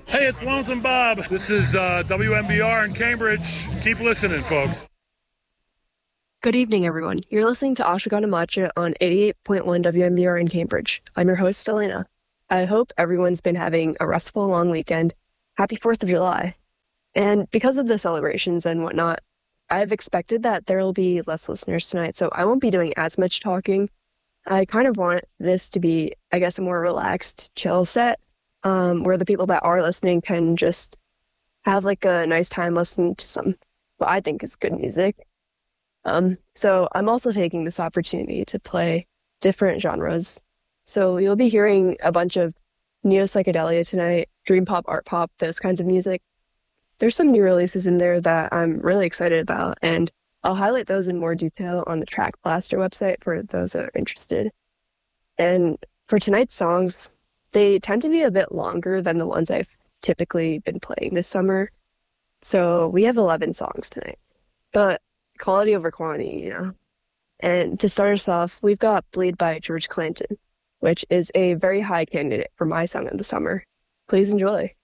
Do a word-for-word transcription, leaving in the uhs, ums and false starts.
Hey, it's Lonesome Bob. This is uh, W M B R in Cambridge. Keep listening, folks. Good evening, everyone. You're listening to Ashwagandha Matcha on eighty-eight point one W M B R in Cambridge. I'm your host, Elena. I hope everyone's been having a restful long weekend. Happy fourth of July. And because of the celebrations and whatnot, I've expected that there will be less listeners tonight, so I won't be doing as much talking. I kind of want this to be, I guess, a more relaxed, chill set, um, where the people that are listening can just have like a nice time listening to some, what I think is good music. Um, so I'm also taking this opportunity to play different genres. So you'll be hearing a bunch of neo-psychedelia tonight, dream pop, art pop, those kinds of music. There's some new releases in there that I'm really excited about, and I'll highlight those in more detail on the Track Blaster website for those that are interested. And for tonight's songs, they tend to be a bit longer than the ones I've typically been playing this summer. So we have eleven songs tonight, but quality over quantity, you know. And to start us off, we've got Bleed by George Clanton, which is a very high candidate for my song of the summer. Please enjoy.